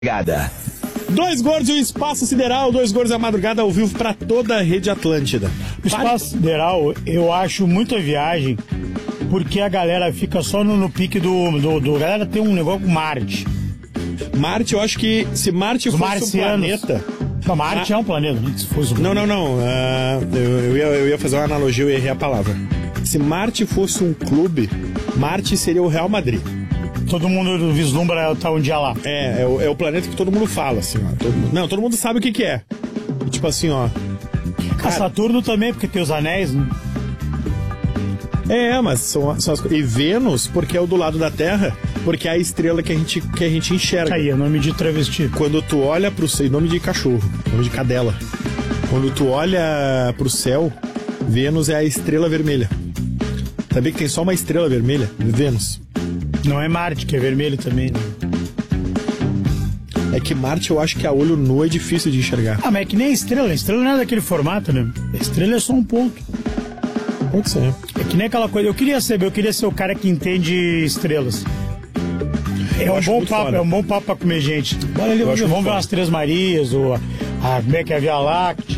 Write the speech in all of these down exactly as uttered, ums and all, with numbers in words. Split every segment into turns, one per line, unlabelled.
Madrugada.
Dois Gordos e o Espaço Sideral, Dois Gordos à Madrugada ao vivo pra toda a rede Atlântida.
O Espaço Sideral, eu acho muita viagem, porque a galera fica só no, no pique do, do, do... A galera tem um negócio com Marte.
Marte, eu acho que se Marte
Os
fosse
marcianos.
um planeta...
Não, Marte ah. é um planeta, né? Se fosse um
não,
planeta.
não, não, uh, eu, eu, ia, eu ia fazer uma analogia, eu errei a palavra. Se Marte fosse um clube, Marte seria o Real Madrid.
Todo mundo vislumbra estar um dia lá.
É, é o, é o planeta que todo mundo fala, assim, ó. Todo mundo, não, todo mundo sabe o que que é. E, tipo assim, ó...
Cara, a Saturno também, porque tem os anéis, né?
É, mas são, são as coisas... E Vênus, porque é o do lado da Terra, porque é a estrela que a gente, que a gente enxerga.
Aí, é nome de travesti.
Quando tu olha pro céu... Nome de cachorro, nome de cadela. Quando tu olha pro céu, Vênus é a estrela vermelha. Sabia que tem só uma estrela vermelha? Vênus.
Não é Marte, que é vermelho também, né?
É que Marte eu acho que a olho nu é difícil de enxergar.
Ah, mas é que nem a estrela. A estrela não é daquele formato, né? A estrela é só um ponto.
Pode ser.
É que nem aquela coisa. Eu queria saber, eu queria ser o cara que entende estrelas. É
eu
um bom papo,
foda.
é um bom papo pra comer gente. Bora ali, vamos, vamos ver umas Três Marias, ou a, a, como é que é a Via Láctea,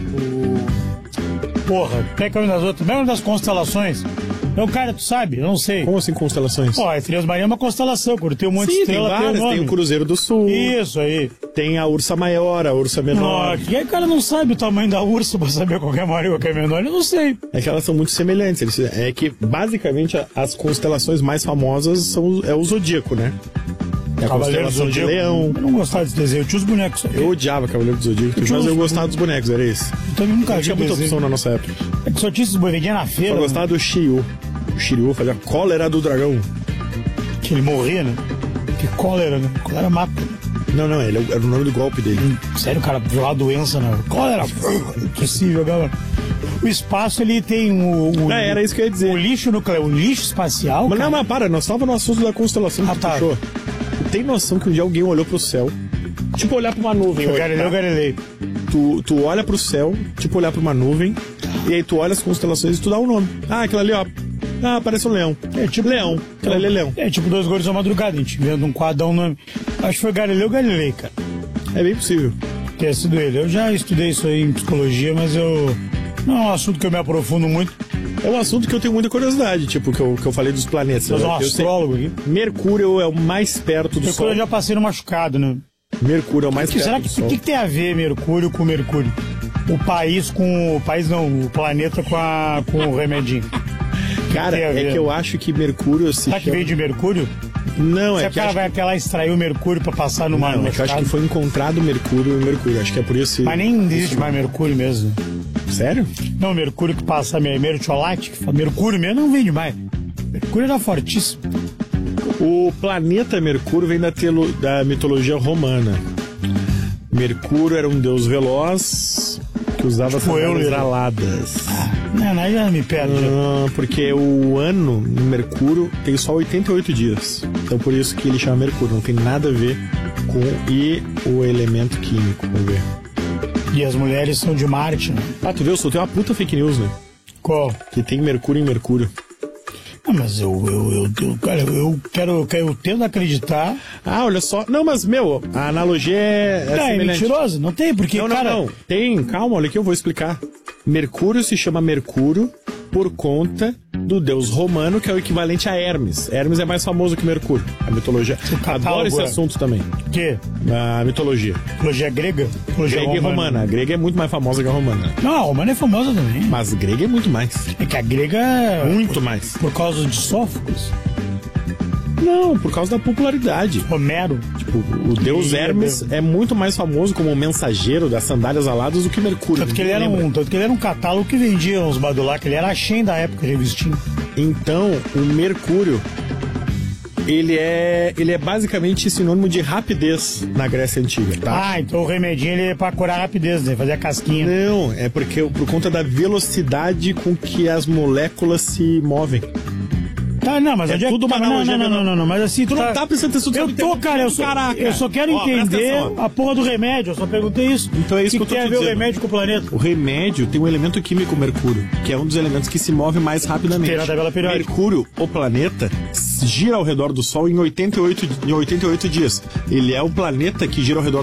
o... Porra, como é que é o nome das outras? Como é o nome das constelações? Não, cara, tu sabe? Eu não sei.
Como assim constelações?
Ó, a Três Marias é uma constelação, quando tem um monte Sim, de estrela,
tem várias,
tem, o
tem o Cruzeiro do Sul.
Isso aí.
Tem a Ursa Maior, a Ursa Menor.
Não, e aí o cara não sabe o tamanho da ursa pra saber qual que é maior e qual que é menor, eu não sei.
É que elas são muito semelhantes. Eles, é que, basicamente, as constelações mais famosas são é o Zodíaco, né? É a
Cavaleiro
constelação
do Zodíaco.
de Leão.
Eu não gostava desse desenho, eu tinha os bonecos.
Eu odiava Cavaleiro do Zodíaco,
eu
mas
os...
eu gostava dos bonecos, era isso.
Eu também nunca
Não
vi
tinha muita
desenho.
opção na nossa época.
É que só tinha esses bonequinhos na feira.
Eu gostava
né?
do Shiryu. O Shiryu fazia cólera do dragão.
Que ele morria, né? Que cólera, né? Cólera mata.
Não, não, ele era o nome do golpe dele.
Hum, sério, cara, viu a doença, né? Cólera. Impossível, galera. O espaço, ele tem o... o
é, era isso que eu ia dizer.
O lixo nuclear, o lixo espacial,
Mas
cara.
não, mas para, nós estávamos no assunto da constelação que
ah,
tu
tá.
puxou. Tu tem noção que um dia alguém olhou pro céu, tipo olhar pra uma nuvem.
O Galileu Galilei.
Tu, tu olha pro céu, tipo olhar pra uma nuvem, e aí tu olha as constelações e tu dá um nome. Ah, aquilo ali, ó. Ah, parece um leão. É tipo leão. Aquilo ali é leão.
É tipo Dois Gordos à Madrugada, a gente vendo um quadro, um nome. Acho que foi Galileu Galilei, cara.
É bem possível.
Ter sido ele. Eu já estudei isso aí em psicologia, mas eu... Não é um assunto que eu me aprofundo muito.
É um assunto que eu tenho muita curiosidade, tipo, que eu, que eu falei dos planetas.
Mas é um
eu
astrólogo aqui.
Mercúrio é o mais perto do
Mercúrio
Sol.
Eu já passei no machucado, né?
Mercúrio é o mais
que,
perto
será
do
que,
Sol.
O que, que tem a ver Mercúrio com Mercúrio? O país com... O país não, o planeta com, a, com o remedinho.
Cara, que é que eu acho que Mercúrio se
Será que
chama...
veio de Mercúrio?
Não,
Você
é que...
o cara
acho...
vai até lá extrair o Mercúrio pra passar no mar.
Não, é que eu acho que foi encontrado Mercúrio e Mercúrio. Acho que é por isso...
Mas nem existe mais Mercúrio mesmo.
Sério?
Não, Mercúrio que passa mertiolate, que fala Mercúrio mesmo não vende mais. Mercúrio era fortíssimo.
O planeta Mercúrio vem da, telo... da mitologia romana. Mercúrio era um deus veloz que usava sandálias aladas.
Ah, não, não, já me perde.
Ah, porque o ano no Mercúrio tem só oitenta e oito dias. Então por isso que ele chama Mercúrio. Não tem nada a ver com e o elemento químico. Vamos ver.
E as mulheres são de Marte, né?
Ah, tu viu? Eu soltei uma puta fake news, né?
Qual?
Que tem Mercúrio em Mercúrio.
Ah, mas eu, eu, eu, eu, cara, eu quero, eu, quero, eu tento acreditar.
Ah, olha só. Não, mas, meu, a analogia é.
É, não, é mentirosa? Não tem, porque,
não,
cara...
Não, não, tem. Calma, olha aqui, eu vou explicar. Mercúrio se chama Mercúrio por conta do deus romano, que é o equivalente a Hermes. Hermes é mais famoso que Mercúrio. A mitologia. Adoro esse assunto também.
O quê?
A mitologia.
Mitologia grega? Mitologia
grega romana. e romana. A grega é muito mais famosa que a romana.
Não, a romana é famosa também.
Mas a grega é muito mais.
É que a grega é...
Muito mais.
Por causa de Sófocles?
Não, por causa da popularidade.
Homero.
Tipo, o deus e Hermes é muito mais famoso como mensageiro das sandálias aladas do que Mercúrio.
Tanto que, ele era um, tanto que ele era um catálogo que vendia uns badulá, que ele era a Shein da época, revistinho.
Então, o Mercúrio, ele é, ele é basicamente sinônimo de rapidez na Grécia Antiga, tá?
Ah, então o remedinho ele é pra curar a rapidez, né? Fazer a casquinha.
Não, é porque por conta da velocidade com que as moléculas se movem.
Tá, não, mas
é
onde
tudo
é que...
uma
não,
analogia.
Não, não, não, não, não, mas assim...
Tu, tu tá... não tá prestando atenção...
Eu tô, cara, eu só, Caraca. eu só quero Ó, entender a porra do remédio, eu só perguntei isso.
Então é isso que,
que,
que eu tô
tem a ver
dizendo.
o remédio com o planeta?
O remédio tem um elemento químico, Mercúrio, que é um dos elementos que se move mais rapidamente.
Tem na tabela periódica.
Mercúrio, o planeta, gira ao redor do Sol em oitenta e oito, em oitenta e oito dias. Ele é o planeta que gira ao redor